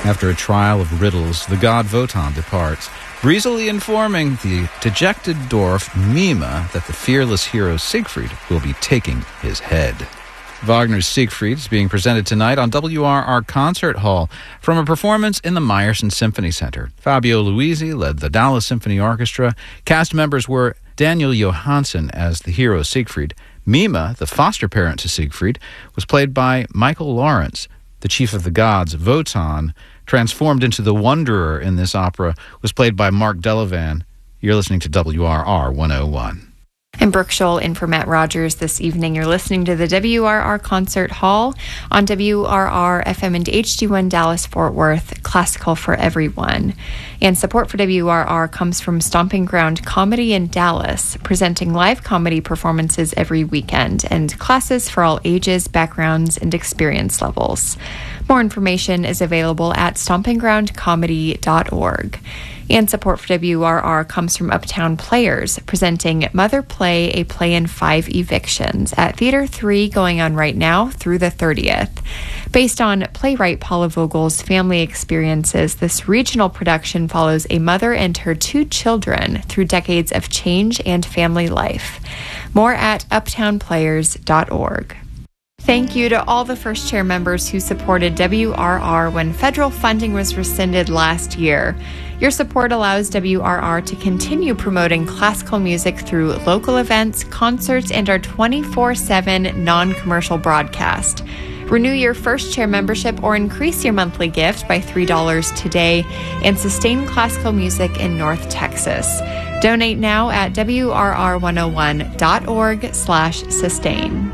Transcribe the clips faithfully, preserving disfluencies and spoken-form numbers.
After a trial of riddles, the god Wotan departs, breezily informing the dejected dwarf Mime that the fearless hero Siegfried will be taking his head. Wagner's Siegfried is being presented tonight on W R R Concert Hall from a performance in the Meyerson Symphony Center. Fabio Luisi led the Dallas Symphony Orchestra. Cast members were Daniel Johansson as the hero Siegfried. Mime, the foster parent to Siegfried, was played by Michael Lawrence. The chief of the gods, Wotan, transformed into the Wanderer in this opera, was played by Mark Delavan. You're listening to W R R one oh one. I'm Brooke Scholl in for Matt Rogers this evening. You're listening to the W R R Concert Hall on W R R F M and H D one Dallas-Fort Worth, classical for everyone. And support for W R R comes from Stomping Ground Comedy in Dallas, presenting live comedy performances every weekend and classes for all ages, backgrounds, and experience levels. More information is available at stomping ground comedy dot org. And support for W R R comes from Uptown Players, presenting Mother Play, a play in five evictions at Theater three, going on right now through the thirtieth. Based on playwright Paula Vogel's family experiences, this regional production follows a mother and her two children through decades of change and family life. More at uptown players dot org. Thank you to all the First Chair members who supported W R R when federal funding was rescinded last year. Your support allows W R R to continue promoting classical music through local events, concerts, and our twenty-four seven non-commercial broadcast. Renew your First Chair membership or increase your monthly gift by three dollars today and sustain classical music in North Texas. Donate now at W R R one oh one dot org slash sustain.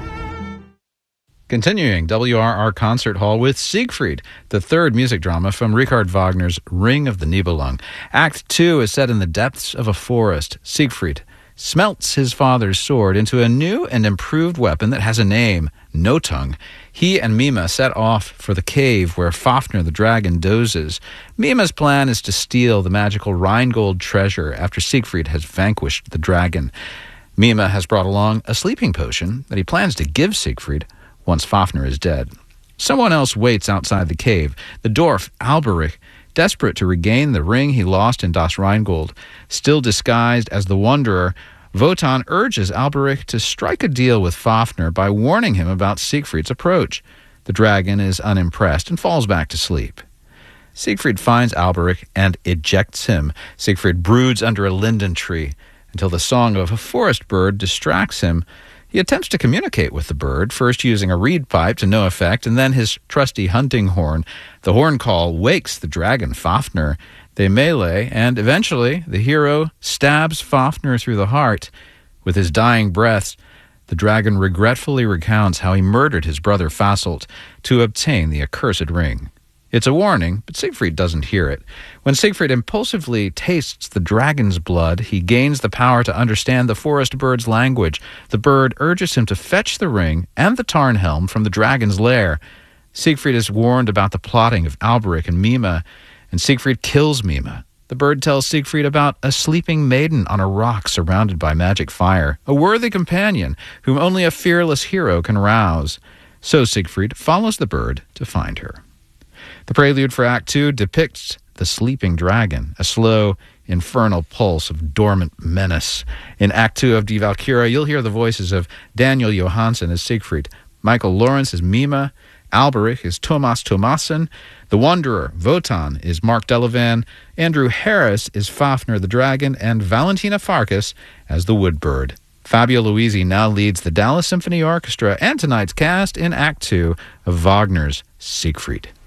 Continuing W R R Concert Hall with Siegfried, the third music drama from Richard Wagner's Ring of the Nibelung. Act two is set in the depths of a forest. Siegfried smelts his father's sword into a new and improved weapon that has a name, Notung. He and Mime set off for the cave where Fafnir the dragon dozes. Mime's plan is to steal the magical Rheingold treasure after Siegfried has vanquished the dragon. Mime has brought along a sleeping potion that he plans to give Siegfried once Fafnir is dead. Someone else waits outside the cave, the dwarf Alberich, desperate to regain the ring he lost in Das Rheingold. Still disguised as the Wanderer, Wotan urges Alberich to strike a deal with Fafnir by warning him about Siegfried's approach. The dragon is unimpressed and falls back to sleep. Siegfried finds Alberich and ejects him. Siegfried broods under a linden tree until the song of a forest bird distracts him. He attempts to communicate with the bird, first using a reed pipe to no effect, and then his trusty hunting horn. The horn call wakes the dragon Fafnir. They melee, and eventually the hero stabs Fafnir through the heart. With his dying breaths, the dragon regretfully recounts how he murdered his brother Fasolt to obtain the accursed ring. It's a warning, but Siegfried doesn't hear it. When Siegfried impulsively tastes the dragon's blood, he gains the power to understand the forest bird's language. The bird urges him to fetch the ring and the Tarnhelm from the dragon's lair. Siegfried is warned about the plotting of Alberich and Mime, and Siegfried kills Mime. The bird tells Siegfried about a sleeping maiden on a rock surrounded by magic fire, a worthy companion whom only a fearless hero can rouse. So Siegfried follows the bird to find her. The prelude for Act Two depicts the sleeping dragon, a slow, infernal pulse of dormant menace. In Act Two of Die Walküre, you'll hear the voices of Daniel Johansson as Siegfried, Michael Lawrence as Mime, Alberich is Thomas Thomassen, the Wanderer, Wotan, is Mark Delavan, Andrew Harris is Fafnir the dragon, and Valentina Farkas as the woodbird. Fabio Luisi now leads the Dallas Symphony Orchestra and tonight's cast in Act Two of Wagner's Siegfried.